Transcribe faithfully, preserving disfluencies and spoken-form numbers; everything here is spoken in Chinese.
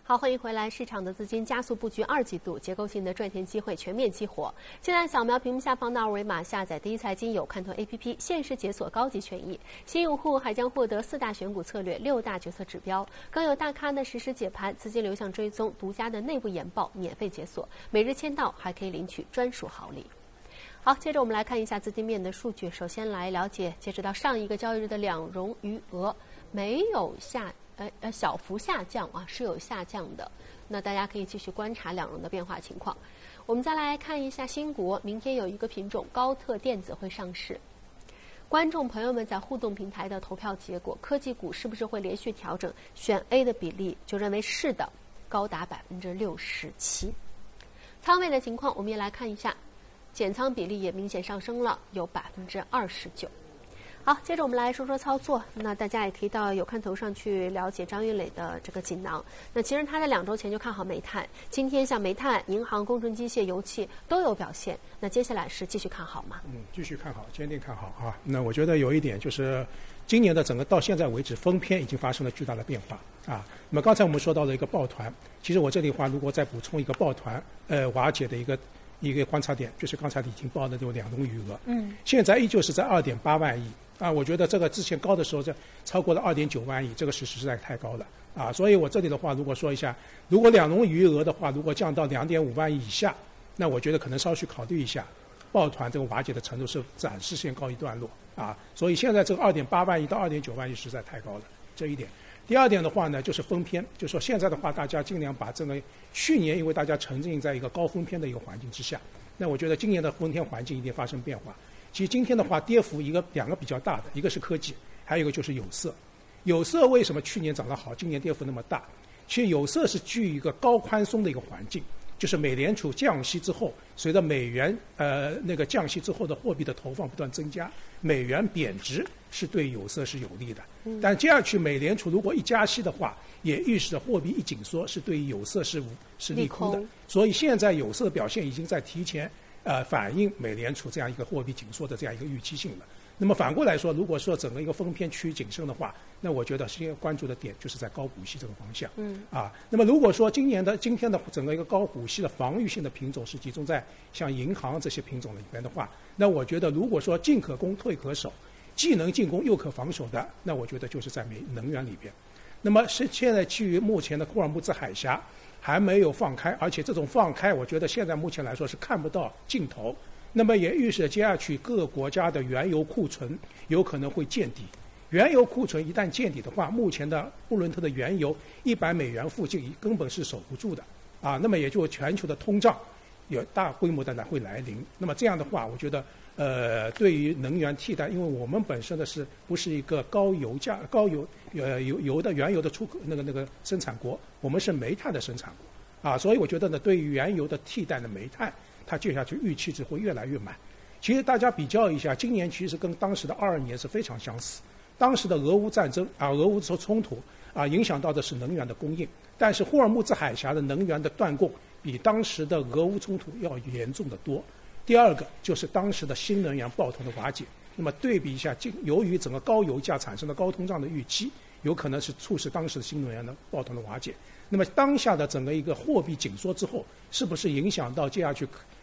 好，欢迎回来。市场的资金加速布局二季度，结构性的赚钱机会全面激活。现在扫描屏幕下方的二维码，下载第一财经有看头 A P P， 限时解锁高级权益。新用户还将获得四大选股策略、六大决策指标，更有大咖的实时解盘、资金流向追踪、独家的内部研报免费解锁。每日签到还可以领取专属好礼。好，接着我们来看一下资金面的数据。首先来了解，截止到上一个交易日的两融余额没有下。呃呃，小幅下降啊，是有下降的。那大家可以继续观察两融的变化情况。我们再来看一下新国，明天有一个品种高特电子会上市。观众朋友们在互动平台的投票结果，科技股是不是会连续调整？选 A 的比例就认为是的，高达百分之六十七。仓位的情况，我们也来看一下，减仓比例也明显上升了，有百分之二十九。好，接着我们来说说操作。那大家也可以到有看头上去了解张云磊的这个锦囊。那其实他在两周前就看好煤炭，今天像煤炭、银行、工程机械、油气都有表现。那接下来是继续看好吗？ 嗯，继续看好，坚定看好啊。那我觉得有一点就是，今年的整个到现在为止，封篇已经发生了巨大的变化啊。那么刚才我们说到了一个抱团，其实我这里的话，如果再补充一个抱团呃瓦解的一个一个观察点，就是刚才已经报的这种两融余额，嗯，现在依旧是在二点八万亿。啊，我觉得这个之前高的时候，这超过了二点九万亿，这个是实在太高了啊！所以我这里的话，如果说一下，如果两融余额的话，如果降到两点五万亿以下，那我觉得可能稍许考虑一下，抱团这个瓦解的程度是暂时先告一段落啊。所以现在这个二点八万亿到二点九万亿实在太高了，这一点。第二点的话呢，就是封篇，就是说现在的话，大家尽量把这个去年因为大家沉浸在一个高封篇的一个环境之下，那我觉得今年的封篇环境一定发生变化。其实今天的话，跌幅一个两个比较大的，一个是科技，还有一个就是有色。有色为什么去年涨得好，今年跌幅那么大？其实有色是居一个高宽松的一个环境，就是美联储降息之后，随着美元呃那个降息之后的货币的投放不断增加，美元贬值是对有色是有利的。但接下去美联储如果一加息的话，也预示着货币一紧缩是对于有色是是利空的。所以现在有色的表现已经在提前。呃，反映美联储这样一个货币紧缩的这样一个预期性了。那么反过来说，如果说整个一个封篇趋于谨慎的话，那我觉得现在关注的点就是在高股息这个方向。嗯。啊，那么如果说今年的今天的整个一个高股息的防御性的品种是集中在像银行这些品种里边的话，那我觉得如果说进可攻退可守，既能进攻又可防守的，那我觉得就是在美能源里边。那么是现在基于目前的霍尔木兹海峡。还没有放开，而且这种放开，我觉得现在目前来说是看不到尽头。那么也预示接下去各个国家的原油库存有可能会见底。原油库存一旦见底的话，目前的布伦特的原油一百美元附近根本是守不住的啊。那么也就全球的通胀有大规模的来会来临。那么这样的话，我觉得呃，对于能源替代，因为我们本身的是不是一个高油价、高油呃油油的原油的出口那个那个生产国，我们是煤炭的生产国啊，所以我觉得呢，对于原油的替代的煤炭，它接下去预期值会越来越满。其实大家比较一下，今年其实跟当时的二二年是非常相似。当时的俄乌战争啊，俄乌冲突啊，影响到的是能源的供应，但是霍尔木兹海峡的能源的断供比当时的俄乌冲突要严重的多。第二个就是当时的新能源抱团的瓦解，那么对比一下，由于整个高油价产生的高通胀的预期，有可能是促使当时的新能源的抱团的瓦解。那么当下的整个一个货币紧缩之后，是不是影响到接下去